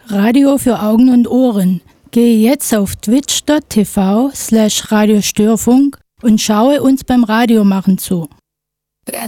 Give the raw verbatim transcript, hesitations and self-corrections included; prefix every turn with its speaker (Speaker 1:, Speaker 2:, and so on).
Speaker 1: Radio für Augen und Ohren. Gehe jetzt auf twitch punkt tv slash radiostörfunk und schaue uns beim Radiomachen zu.